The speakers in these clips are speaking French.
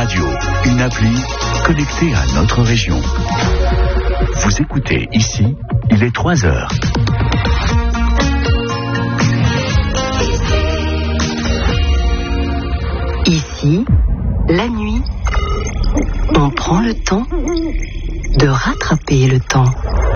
radio, une appli connectée à notre région. Vous écoutez ici, il est 3h. Ici, la nuit, on prend le temps de rattraper le temps.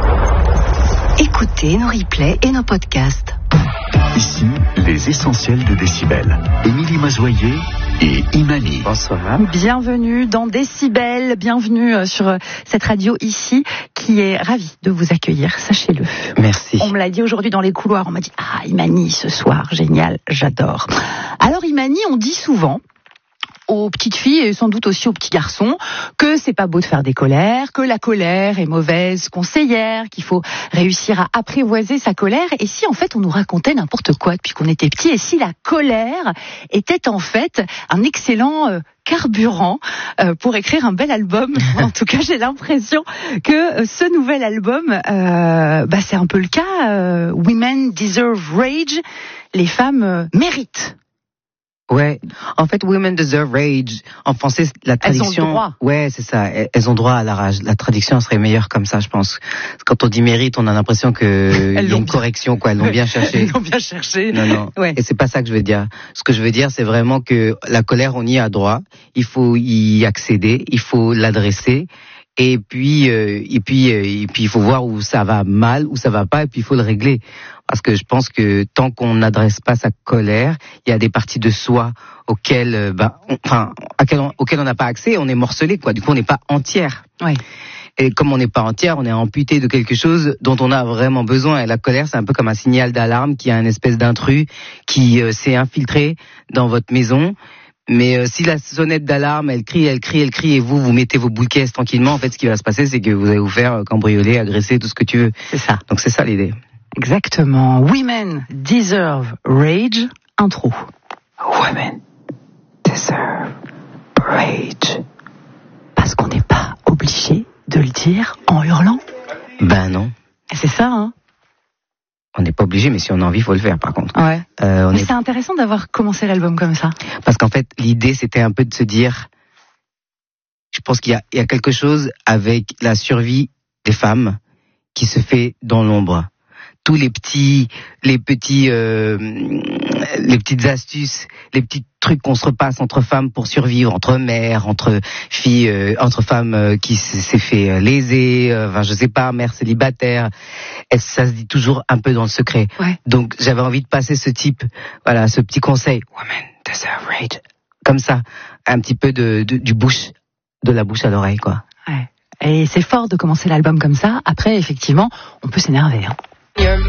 Écoutez nos replays et nos podcasts. Ici, les essentiels de Décibel. Émilie Mazoyer et Imani. Bonsoir. Bienvenue dans Décibel, bienvenue sur cette radio ici, qui est ravie de vous accueillir, sachez-le. Merci. On me l'a dit aujourd'hui dans les couloirs, on m'a dit « Ah, Imani, ce soir, génial, j'adore ». Alors Imani, on dit souvent aux petites filles et sans doute aussi aux petits garçons que c'est pas beau de faire des colères, que la colère est mauvaise conseillère, qu'il faut réussir à apprivoiser sa colère. Et si en fait on nous racontait n'importe quoi depuis qu'on était petit, et si la colère était en fait un excellent carburant pour écrire un bel album. En tout cas, j'ai l'impression que ce nouvel album, c'est un peu le cas. Women Deserve Rage. Les femmes méritent. Ouais, en fait, Women Deserve Rage. En français, la traduction. Elles ont droit. Ouais, c'est ça. Elles ont droit à la rage. La traduction serait meilleure comme ça, je pense. Quand on dit mérite, on a l'impression que il y a une correction, quoi. Elles l'ont bien cherché. Elles l'ont bien cherché. Non. Ouais. Et c'est pas ça que je veux dire. Ce que je veux dire, c'est vraiment que la colère, on y a droit. Il faut y accéder. Il faut l'adresser. Et puis, il faut voir où ça va mal, où ça va pas, et puis il faut le régler. Parce que je pense que tant qu'on n'adresse pas sa colère, il y a des parties de soi auxquelles on n'a pas accès, on est morcelé, quoi. Du coup, on n'est pas entière. Ouais. Et comme on n'est pas entière, on est amputé de quelque chose dont on a vraiment besoin. Et la colère, c'est un peu comme un signal d'alarme qui a une espèce d'intrus qui s'est infiltré dans votre maison. Mais si la sonnette d'alarme, elle crie, et vous mettez vos boules caisses tranquillement, en fait, ce qui va se passer, c'est que vous allez vous faire cambrioler, agresser, tout ce que tu veux. C'est ça. Donc c'est ça l'idée. Exactement. Women Deserve Rage. Intro. Women Deserve Rage. Parce qu'on n'est pas obligé de le dire en hurlant. Ben non. C'est ça, hein. On n'est pas obligé, mais si on a envie, il faut le faire, par contre. Ouais. Mais c'est intéressant d'avoir commencé l'album comme ça. Parce qu'en fait, l'idée, c'était un peu de se dire, je pense qu'il y a quelque chose avec la survie des femmes qui se fait dans l'ombre. Tous les petites astuces, les petits trucs qu'on se repasse entre femmes pour survivre, entre mères, entre filles, entre femmes qui s'est fait léser, je sais pas, mère célibataire. Et ça se dit toujours un peu dans le secret. Ouais. Donc j'avais envie de passer ce petit conseil. Women deserve rage. Comme ça, un petit peu de la bouche à l'oreille, quoi. Ouais. Et c'est fort de commencer l'album comme ça. Après, effectivement, on peut s'énerver, hein.